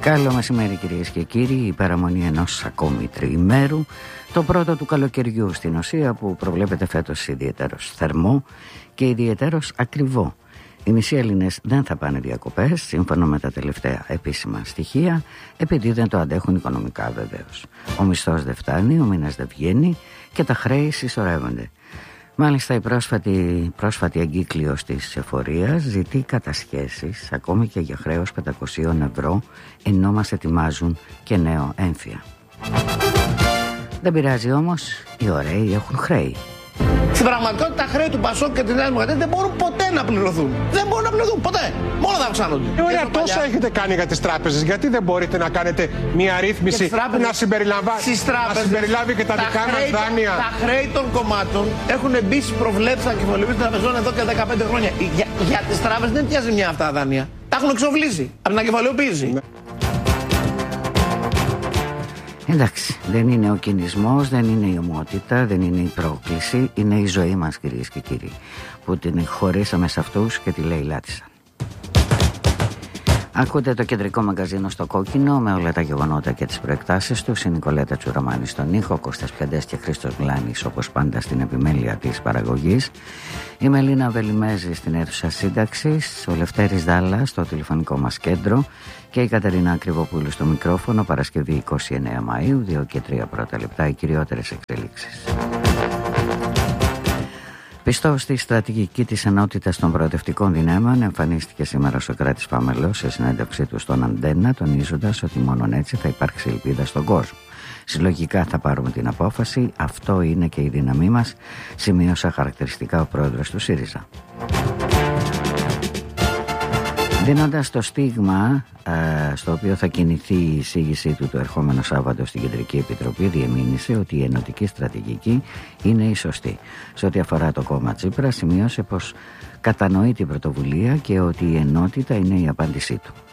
Καλό μεσημέρι κυρίες και κύριοι, η παραμονή ενός ακόμη τριημέρου, το πρώτο του καλοκαιριού στην ουσία, που προβλέπεται φέτος ιδιαιτέρως θερμό και ιδιαιτέρως ακριβό. Οι μισοί Έλληνες δεν θα πάνε διακοπές, σύμφωνα με τα τελευταία επίσημα στοιχεία, επειδή δεν το αντέχουν οικονομικά βεβαίως. Ο μισθός δεν φτάνει, ο μήνας δεν βγαίνει και τα χρέη συσσωρεύονται. Μάλιστα η πρόσφατη εγκύκλειος της εφορίας ζητεί κατασχέσεις ακόμη και για χρέος 500 ευρώ, ενώ μας ετοιμάζουν και νέο έμφυα. Δεν πειράζει όμως, οι ωραίοι έχουν χρέη. Στην πραγματικότητα τα χρέη του Πασόκ και της Νέας Δημοκρατίας δεν μπορούν ποτέ να πληρωθούν. Δεν μπορούν να πληρωθούν ποτέ. Μόνο θα αυξάνονται. Ωραία, τόσα έχετε κάνει για τις τράπεζες. Γιατί δεν μπορείτε να κάνετε μια ρύθμιση που να συμπεριλάβει και τα δικά μας δάνεια? Τα χρέη των κομμάτων έχουν μπει στις προβλέψεις ανακεφαλαιοποίησης των τραπεζών εδώ και 15 χρόνια. Για τις τράπεζες δεν πιάζει μια αυτά τα δάνεια. Τα έχουν εξοβλήσει από την ανακεφαλαιοποίηση. Ναι. Εντάξει, δεν είναι ο κινησμός, δεν είναι η ομότητα, δεν είναι η πρόκληση, είναι η ζωή μας κυρίες και κύριοι, που την χωρίσαμε σε αυτούς και τη λαιλάτισαν. Ακούτε το κεντρικό μαγκαζίνο στο κόκκινο με όλα τα γεγονότα και τις προεκτάσεις τους. Η Νικολέτα Τσουραμάνη στον ήχο, Κώστας Πιαντές και Χρήστος Μιλάνης όπως πάντα στην επιμέλεια της παραγωγής. Η Μελίνα Βελιμέζη στην αίθουσα σύνταξης, ο Λευτέρης Δάλλας στο τηλεφωνικό μας κέντρο και η Κατερίνα Ακριβοπούλου στο μικρόφωνο. Παρασκευή 29 Μαΐου, 2 και 3 πρώτα λεπτά, οι κυριότερες εξελίξεις. Πιστός στη στρατηγική της ενότητας των προοδευτικών δυνάμεων, εμφανίστηκε σήμερα ο Σωκράτης Παμελός σε συνέντευξή του στον Αντένα, τονίζοντας ότι μόνον έτσι θα υπάρξει ελπίδα στον κόσμο. Συλλογικά θα πάρουμε την απόφαση, αυτό είναι και η δύναμή μας, σημείωσε χαρακτηριστικά ο πρόεδρος του ΣΥΡΙΖΑ. Δίνοντας το στίγμα στο οποίο θα κινηθεί η εισήγησή του το ερχόμενο Σάββατο στην Κεντρική Επιτροπή, διεμήνυσε ότι η ενωτική στρατηγική είναι η σωστή. Σε ό,τι αφορά το κόμμα Τσίπρα, σημείωσε πως κατανοεί την πρωτοβουλία και ότι η ενότητα είναι η απάντησή του.